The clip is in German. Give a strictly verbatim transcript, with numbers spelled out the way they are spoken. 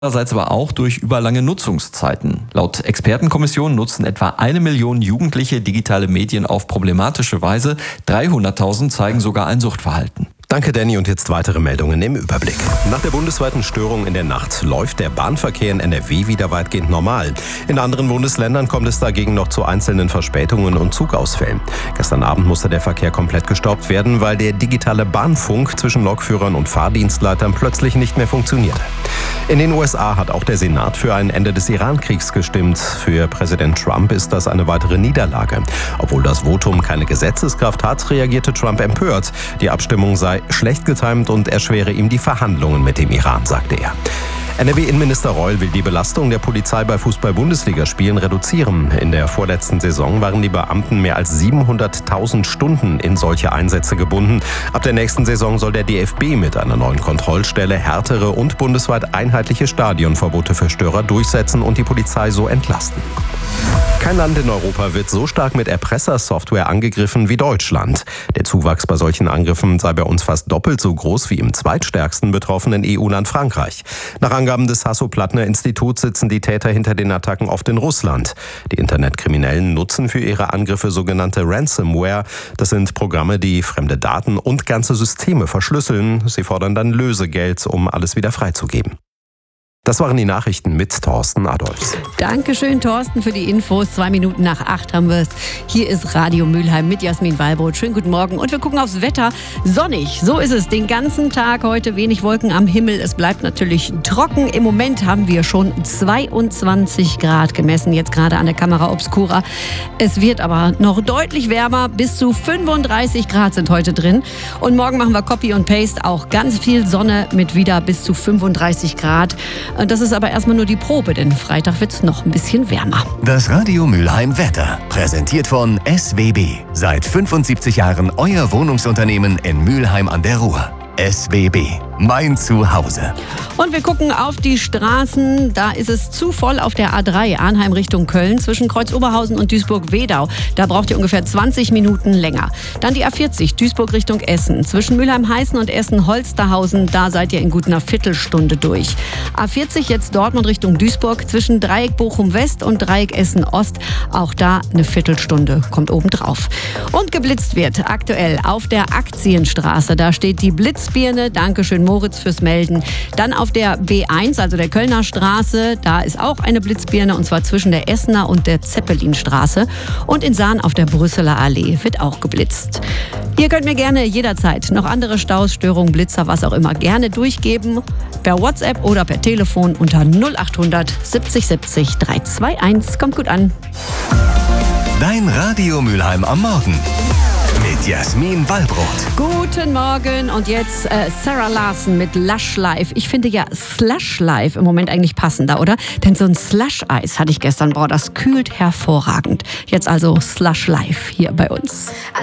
Andererseits aber auch durch überlange Nutzungszeiten. Laut Expertenkommission nutzen etwa eine Million Jugendliche digitale Medien auf problematische Weise. dreihunderttausend zeigen sogar ein Suchtverhalten. Danke, Danny. Und jetzt weitere Meldungen im Überblick. Nach der bundesweiten Störung in der Nacht läuft der Bahnverkehr in N R W wieder weitgehend normal. In anderen Bundesländern kommt es dagegen noch zu einzelnen Verspätungen und Zugausfällen. Gestern Abend musste der Verkehr komplett gestoppt werden, weil der digitale Bahnfunk zwischen Lokführern und Fahrdienstleitern plötzlich nicht mehr funktionierte. In den U S A hat auch der Senat für ein Ende des Iran-Kriegs gestimmt. Für Präsident Trump ist das eine weitere Niederlage. Obwohl das Votum keine Gesetzeskraft hat, reagierte Trump empört. Die Abstimmung sei schlecht getimt und erschwere ihm die Verhandlungen mit dem Iran, sagte er. N R W-Innenminister Reul will die Belastung der Polizei bei Fußball-Bundesligaspielen reduzieren. In der vorletzten Saison waren die Beamten mehr als siebenhunderttausend Stunden in solche Einsätze gebunden. Ab der nächsten Saison soll der D F B mit einer neuen Kontrollstelle härtere und bundesweit einheitliche Stadionverbote für Störer durchsetzen und die Polizei so entlasten. Kein Land in Europa wird so stark mit Erpressersoftware angegriffen wie Deutschland. Der Zuwachs bei solchen Angriffen sei bei uns fast doppelt so groß wie im zweitstärksten betroffenen E U-Land Frankreich. Nach Angaben des Hasso-Plattner-Instituts sitzen die Täter hinter den Attacken oft in Russland. Die Internetkriminellen nutzen für ihre Angriffe sogenannte Ransomware. Das sind Programme, die fremde Daten und ganze Systeme verschlüsseln. Sie fordern dann Lösegeld, um alles wieder freizugeben. Das waren die Nachrichten mit Thorsten Adolphs. Dankeschön, Thorsten, für die Infos. Zwei Minuten nach acht haben wir es. Hier ist Radio Mülheim mit Jasmin Wallbrot. Schönen guten Morgen. Und wir gucken aufs Wetter. Sonnig, so ist es. Den ganzen Tag heute wenig Wolken am Himmel. Es bleibt natürlich trocken. Im Moment haben wir schon zweiundzwanzig Grad gemessen, jetzt gerade an der Camera Obscura. Es wird aber noch deutlich wärmer. Bis zu fünfunddreißig Grad sind heute drin. Und morgen machen wir Copy und Paste. Auch ganz viel Sonne mit wieder bis zu fünfunddreißig Grad. Das ist aber erstmal nur die Probe, denn Freitag wird es noch ein bisschen wärmer. Das Radio Mülheim Wetter, präsentiert von S W B. Seit fünfundsiebzig Jahren euer Wohnungsunternehmen in Mülheim an der Ruhr. S W B, mein Zuhause. Und wir gucken auf die Straßen. Da ist es zu voll auf der A drei, Arnheim Richtung Köln, zwischen Kreuz-Oberhausen und Duisburg-Wedau. Da braucht ihr ungefähr zwanzig Minuten länger. Dann die A vierzig, Duisburg Richtung Essen. Zwischen Mülheim-Heißen und Essen-Holsterhausen, da seid ihr in gut einer Viertelstunde durch. A vierzig, jetzt Dortmund Richtung Duisburg, zwischen Dreieck Bochum-West und Dreieck Essen-Ost. Auch da eine Viertelstunde, kommt obendrauf. Und geblitzt wird aktuell auf der Aktienstraße. Da steht die Blitzbirne. Dankeschön, Moritz, fürs Melden. Dann auf der B eins, also der Kölner Straße, da ist auch eine Blitzbirne, und zwar zwischen der Essener und der Zeppelinstraße. Und in Sahn auf der Brüsseler Allee wird auch geblitzt. Ihr könnt mir gerne jederzeit noch andere Staus, Störungen, Blitzer, was auch immer, gerne durchgeben. Per WhatsApp oder per Telefon unter null achthundert siebzig siebzig dreihundertzweiundundzwanzig. Kommt gut an. Dein Radio Mülheim am Morgen. Mit Jasmin Wallbrot. Guten Morgen und jetzt äh, Sarah Larson mit Lush Life. Ich finde ja Slush Life im Moment eigentlich passender, oder? Denn so ein Slush-Eis hatte ich gestern. Boah, das kühlt hervorragend. Jetzt also Slush Life hier bei uns.